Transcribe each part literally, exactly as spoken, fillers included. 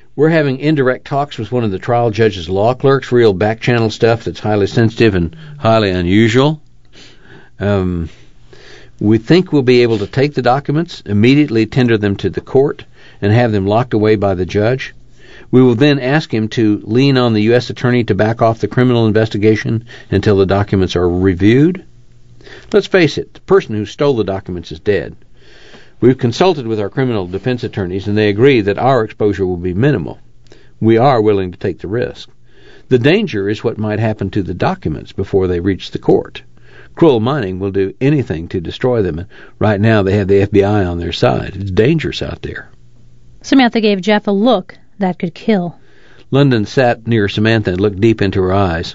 We're having indirect talks with one of the trial judge's law clerks, real back-channel stuff that's highly sensitive and highly unusual. Um, we think we'll be able to take the documents, immediately tender them to the court, and have them locked away by the judge. We will then ask him to lean on the U S attorney to back off the criminal investigation until the documents are reviewed. Let's face it, the person who stole the documents is dead. We've consulted with our criminal defense attorneys, and they agree that our exposure will be minimal. We are willing to take the risk. The danger is what might happen to the documents before they reach the court. Cruel Mining will do anything to destroy them. Right now they have the F B I on their side. It's dangerous out there. Samantha gave Jeff a look that could kill. London sat near Samantha and looked deep into her eyes.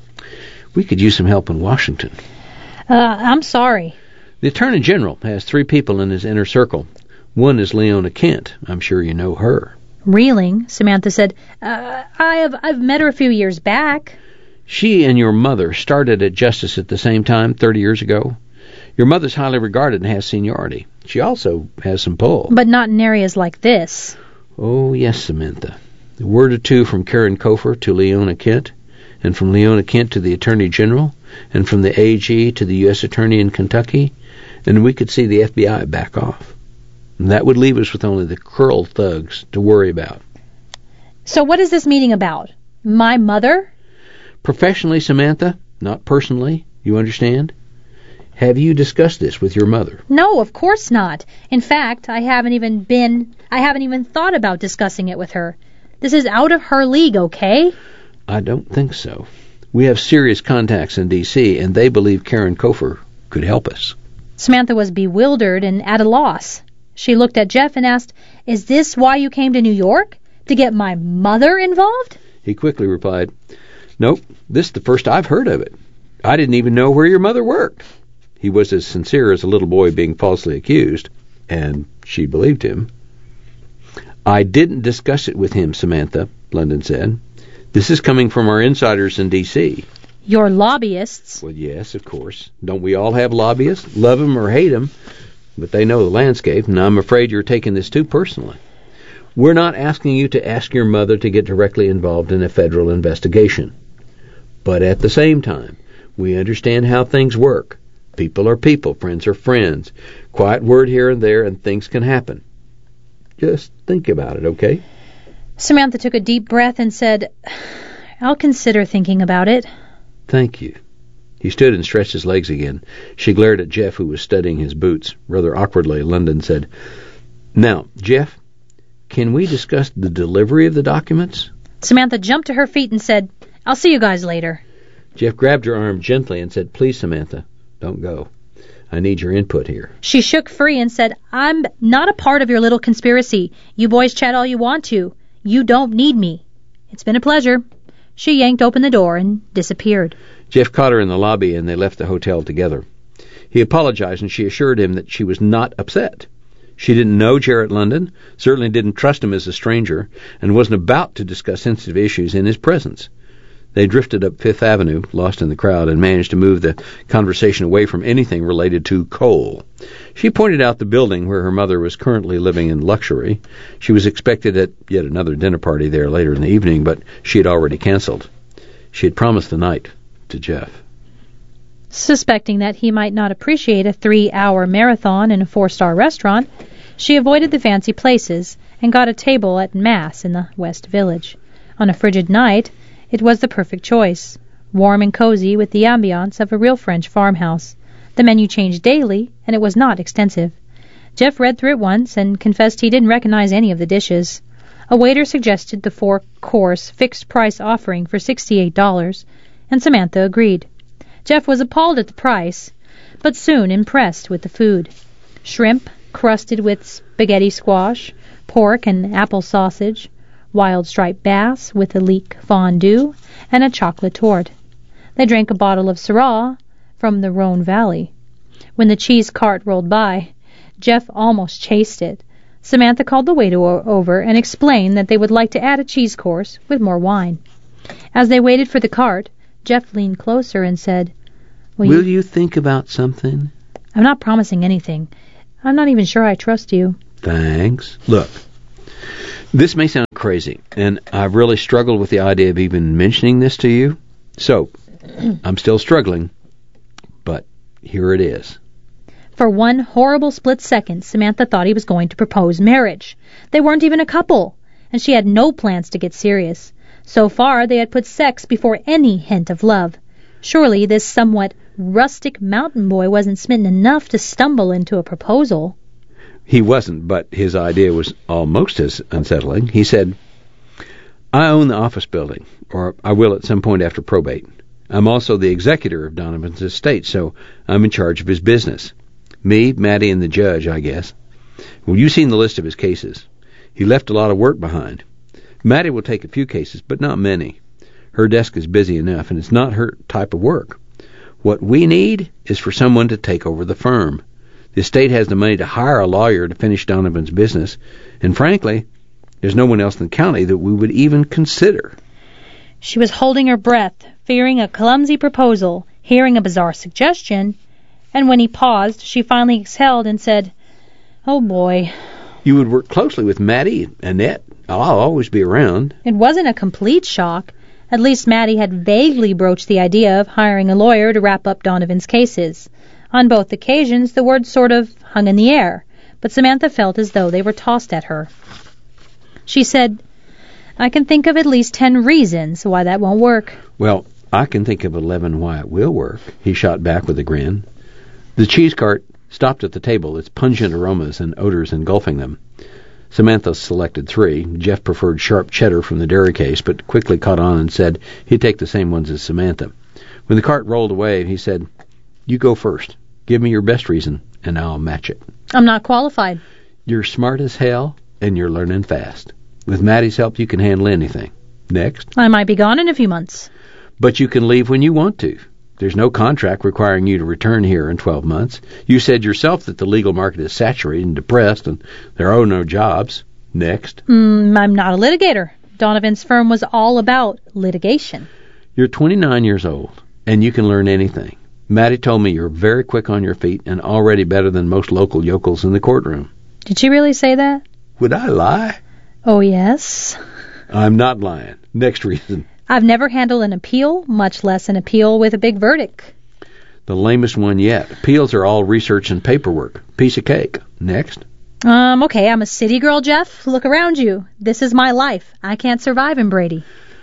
We could use some help in Washington. Uh, I'm sorry. The Attorney General has three people in his inner circle. One is Leona Kent. I'm sure you know her. Reeling, Samantha said, uh, I have, I've met her a few years back. She and your mother started at Justice at the same time thirty years ago. Your mother's highly regarded and has seniority. She also has some pull. But not in areas like this. Oh, yes, Samantha. A word or two from Karen Kofer to Leona Kent, and from Leona Kent to the Attorney General, and from the A G to the U S Attorney in Kentucky, and we could see the F B I back off. And that would leave us with only the curl thugs to worry about. So what is this meeting about? My mother? Professionally, Samantha, not personally. You understand? Have you discussed this with your mother? No, of course not. In fact, I haven't even been, I haven't even thought about discussing it with her. This is out of her league, okay? I don't think so. We have serious contacts in D C, and they believe Karen Kofer could help us. Samantha was bewildered and at a loss. She looked at Jeff and asked, Is this why you came to New York? To get my mother involved? He quickly replied, Nope, this is the first I've heard of it. I didn't even know where your mother worked. He was as sincere as a little boy being falsely accused, and she believed him. I didn't discuss it with him, Samantha, London said. This is coming from our insiders in D C Your lobbyists? Well, yes, of course. Don't we all have lobbyists? Love them or hate them, but they know the landscape, and I'm afraid you're taking this too personally. We're not asking you to ask your mother to get directly involved in a federal investigation. But at the same time, we understand how things work. People are people, friends are friends. Quiet word here and there, and things can happen. Just think about it, okay? Samantha took a deep breath and said, I'll consider thinking about it. Thank you. He stood and stretched his legs again. She glared at Jeff, who was studying his boots. Rather awkwardly, London said, Now, Jeff, can we discuss the delivery of the documents? Samantha jumped to her feet and said, I'll see you guys later. Jeff grabbed her arm gently and said, Please, Samantha, don't go. I need your input here. She shook free and said, I'm not a part of your little conspiracy. You boys chat all you want to. You don't need me. It's been a pleasure. She yanked open the door and disappeared. Jeff caught her in the lobby, and they left the hotel together. He apologized, and she assured him that she was not upset. She didn't know Jarrett London, certainly didn't trust him as a stranger, and wasn't about to discuss sensitive issues in his presence. They drifted up Fifth Avenue, lost in the crowd, and managed to move the conversation away from anything related to coal. She pointed out the building where her mother was currently living in luxury. She was expected at yet another dinner party there later in the evening, but she had already canceled. She had promised the night to Jeff. Suspecting that he might not appreciate a three-hour marathon in a four-star restaurant, she avoided the fancy places and got a table at Mass in the West Village. On a frigid night, it was the perfect choice, warm and cozy with the ambiance of a real French farmhouse. The menu changed daily, and it was not extensive. Jeff read through it once and confessed he didn't recognize any of the dishes. A waiter suggested the four-course fixed-price offering for sixty-eight dollars, and Samantha agreed. Jeff was appalled at the price, but soon impressed with the food. Shrimp crusted with spaghetti squash, pork and apple sausage, wild striped bass with a leek fondue, and a chocolate torte. They drank a bottle of Syrah from the Rhone Valley. When the cheese cart rolled by, Jeff almost chased it. Samantha called the waiter over and explained that they would like to add a cheese course with more wine. As they waited for the cart, Jeff leaned closer and said, Will, Will you... you think about something? I'm not promising anything. I'm not even sure I trust you. Thanks. Look, this may sound crazy. And I've really struggled with the idea of even mentioning this to you. So, I'm still struggling, but here it is. For one horrible split second, Samantha thought he was going to propose marriage. They weren't even a couple, and she had no plans to get serious. So far, they had put sex before any hint of love. Surely this somewhat rustic mountain boy wasn't smitten enough to stumble into a proposal. He wasn't, but his idea was almost as unsettling. He said, I own the office building, or I will at some point after probate. I'm also the executor of Donovan's estate, so I'm in charge of his business. Me, Maddie, and the judge, I guess. Well, you've seen the list of his cases. He left a lot of work behind. Maddie will take a few cases, but not many. Her desk is busy enough, and it's not her type of work. What we need is for someone to take over the firm. The estate has the money to hire a lawyer to finish Donovan's business, and frankly, there's no one else in the county that we would even consider. She was holding her breath, fearing a clumsy proposal, hearing a bizarre suggestion, and when he paused, she finally exhaled and said, Oh boy. You would work closely with Maddie, Annette. I'll always be around. It wasn't a complete shock. At least Maddie had vaguely broached the idea of hiring a lawyer to wrap up Donovan's cases. On both occasions, the words sort of hung in the air, but Samantha felt as though they were tossed at her. She said, I can think of at least ten reasons why that won't work. Well, I can think of eleven why it will work, he shot back with a grin. The cheese cart stopped at the table, its pungent aromas and odors engulfing them. Samantha selected three. Jeff preferred sharp cheddar from the dairy case, but quickly caught on and said he'd take the same ones as Samantha. When the cart rolled away, he said, You go first. Give me your best reason, and I'll match it. I'm not qualified. You're smart as hell, and you're learning fast. With Maddie's help, you can handle anything. Next. I might be gone in a few months. But you can leave when you want to. There's no contract requiring you to return here in twelve months. You said yourself that the legal market is saturated and depressed, and there are no jobs. Next. Mm, I'm not a litigator. Donovan's firm was all about litigation. You're twenty-nine years old, and you can learn anything. Maddie told me you're very quick on your feet and already better than most local yokels in the courtroom. Did she really say that? Would I lie? Oh, yes. I'm not lying. Next reason. I've never handled an appeal, much less an appeal with a big verdict. The lamest one yet. Appeals are all research and paperwork. Piece of cake. Next. Um, okay, I'm a city girl, Jeff. Look around you. This is my life. I can't survive in Brady.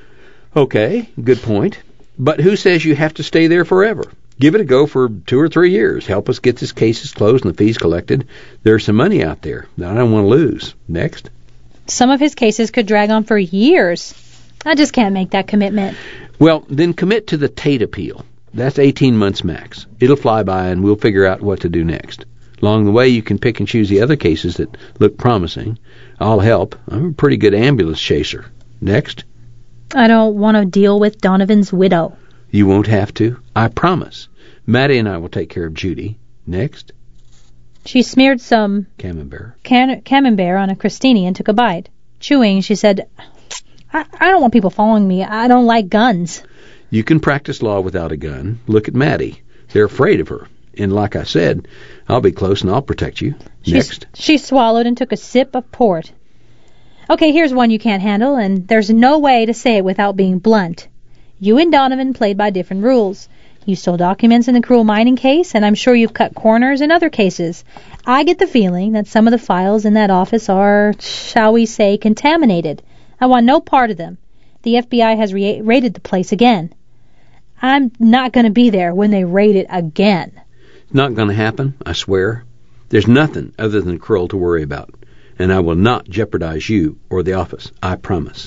Okay, good point. But who says you have to stay there forever? Give it a go for two or three years. Help us get this cases closed and the fees collected. There's some money out there that I don't want to lose. Next. Some of his cases could drag on for years. I just can't make that commitment. Well, then commit to the Tate appeal. That's eighteen months max. It'll fly by and we'll figure out what to do next. Along the way, you can pick and choose the other cases that look promising. I'll help. I'm a pretty good ambulance chaser. Next. I don't want to deal with Donovan's widow. You won't have to. I promise. Maddie and I will take care of Judy. Next. She smeared some camembert, can- camembert on a crostini and took a bite. Chewing, she said, I, I don't want people following me. I don't like guns. You can practice law without a gun. Look at Maddie. They're afraid of her. And like I said, I'll be close and I'll protect you. She, Next. She swallowed and took a sip of port. Okay, here's one you can't handle, and there's no way to say it without being blunt. You and Donovan played by different rules. You stole documents in the cruel mining case, and I'm sure you've cut corners in other cases. I get the feeling that some of the files in that office are, shall we say, contaminated. I want no part of them. The F B I has re- raided the place again. I'm not going to be there when they raid it again. It's not going to happen, I swear. There's nothing other than Krull to worry about, and I will not jeopardize you or the office. I promise.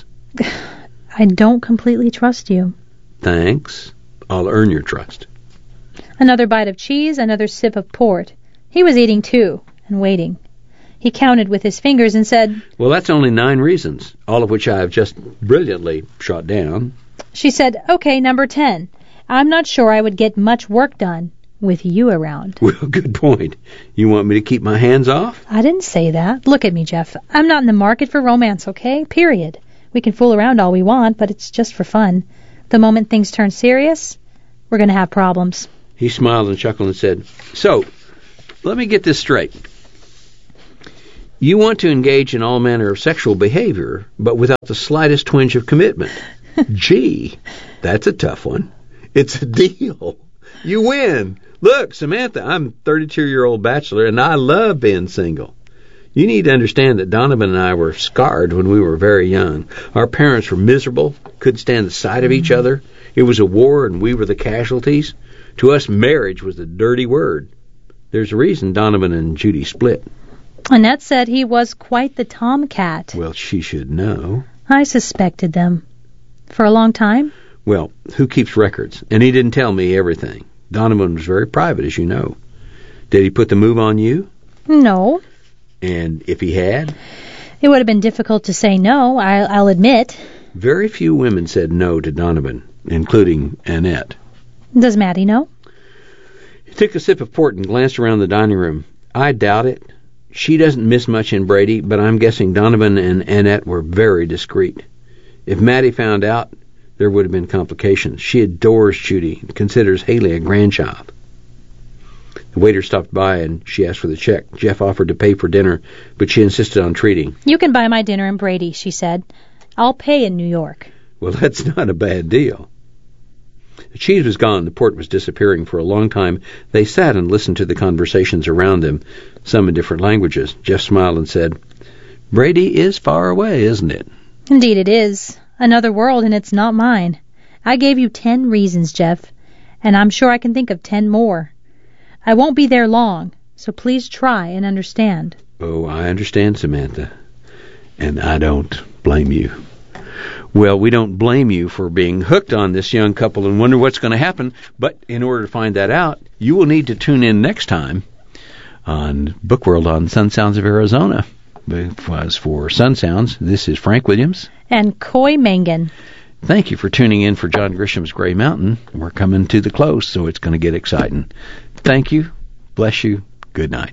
I don't completely trust you. Thanks. I'll earn your trust. Another bite of cheese, another sip of port. He was eating too, and waiting. He counted with his fingers and said, Well, that's only nine reasons, all of which I have just brilliantly shot down. She said, Okay, number ten. I'm not sure I would get much work done with you around. Well, good point. You want me to keep my hands off? I didn't say that. Look at me, Jeff. I'm not in the market for romance, okay? Period. We can fool around all we want, but it's just for fun. The moment things turn serious, we're going to have problems. He smiled and chuckled and said, So, let me get this straight. You want to engage in all manner of sexual behavior, but without the slightest twinge of commitment. Gee, that's a tough one. It's a deal. You win. Look, Samantha, I'm a thirty-two-year-old bachelor, and I love being single. You need to understand that Donovan and I were scarred when we were very young. Our parents were miserable, couldn't stand the sight of each other. It was a war, and we were the casualties. To us, marriage was a dirty word. There's a reason Donovan and Judy split. Annette said he was quite the tomcat. Well, she should know. I suspected them. For a long time? Well, who keeps records? And he didn't tell me everything. Donovan was very private, as you know. Did he put the move on you? No. And if he had? It would have been difficult to say no, I, I'll admit. Very few women said no to Donovan, including Annette. Does Maddie know? He took a sip of port and glanced around the dining room. I doubt it. She doesn't miss much in Brady, but I'm guessing Donovan and Annette were very discreet. If Maddie found out, there would have been complications. She adores Judy and considers Haley a grandchild. The waiter stopped by and she asked for the check. Jeff offered to pay for dinner, but she insisted on treating. You can buy my dinner in Brady, she said. I'll pay in New York. Well, that's not a bad deal. The cheese was gone. The port was disappearing. For a long time, they sat and listened to the conversations around them, some in different languages. Jeff smiled and said, Brady is far away, isn't it? Indeed it is. Another world, and it's not mine. I gave you ten reasons, Jeff, and I'm sure I can think of ten more. I won't be there long, so please try and understand. Oh, I understand, Samantha, and I don't blame you. Well, we don't blame you for being hooked on this young couple and wonder what's going to happen, but in order to find that out, you will need to tune in next time on Book World on Sun Sounds of Arizona. Because for Sun Sounds, this is Frank Williams. And Coy Mangan. Thank you for tuning in for John Grisham's Gray Mountain. We're coming to the close, so it's going to get exciting. Thank you. Bless you. Good night.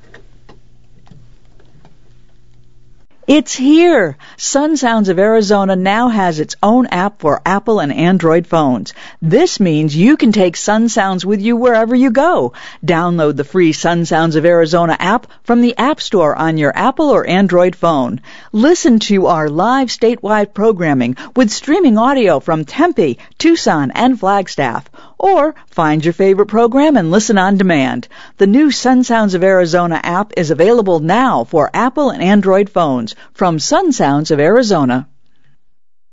It's here! Sun Sounds of Arizona now has its own app for Apple and Android phones. This means you can take Sun Sounds with you wherever you go. Download the free Sun Sounds of Arizona app from the App Store on your Apple or Android phone. Listen to our live statewide programming with streaming audio from Tempe, Tucson, and Flagstaff. Or find your favorite program and listen on demand. The new Sun Sounds of Arizona app is available now for Apple and Android phones from Sun Sounds of Arizona.